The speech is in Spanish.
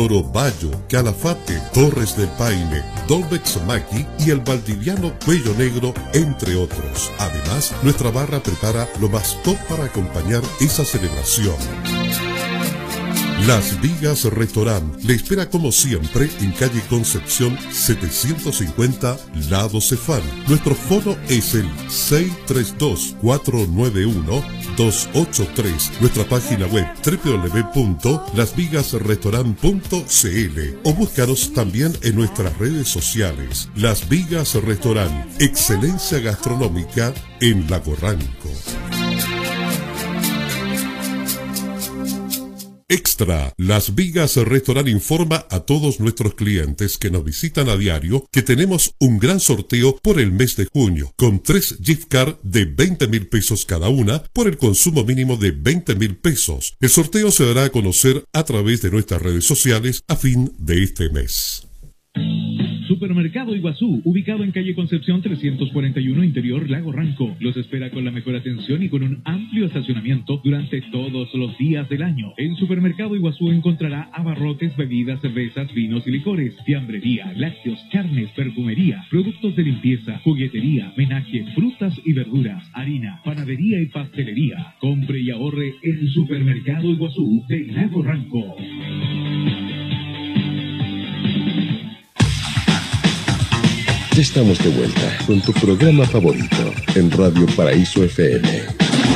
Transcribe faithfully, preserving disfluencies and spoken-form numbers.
Toro Bayo, Calafate, Torres del Paine, Dolbex Maqui y el valdiviano Cuello Negro, entre otros. Además, nuestra barra prepara lo más top para acompañar esa celebración. Las Vigas Restaurant le espera como siempre en calle Concepción setecientos cincuenta, Lado Cefán. Nuestro fono es el seis tres dos, cuatro nueve uno, dos ocho tres. Nuestra página web doble u doble u doble u punto las vigas restaurant punto c l o búscanos también en nuestras redes sociales. Las Vigas Restaurant, excelencia gastronómica en Lago Ranco. Extra, Las Vigas Restaurant informa a todos nuestros clientes que nos visitan a diario que tenemos un gran sorteo por el mes de junio, con tres gift card de veinte mil pesos cada una por el consumo mínimo de veinte mil pesos. El sorteo se dará a conocer a través de nuestras redes sociales a fin de este mes. Supermercado Iguazú, ubicado en calle Concepción trescientos cuarenta y uno, Interior Lago Ranco. Los espera con la mejor atención y con un amplio estacionamiento durante todos los días del año. En Supermercado Iguazú encontrará abarrotes, bebidas, cervezas, vinos y licores, fiambrería, lácteos, carnes, perfumería, productos de limpieza, juguetería, menaje, frutas y verduras, harina, panadería y pastelería. Compre y ahorre en Supermercado Iguazú de Lago Ranco. Ya estamos de vuelta con tu programa favorito en Radio Paraíso F M.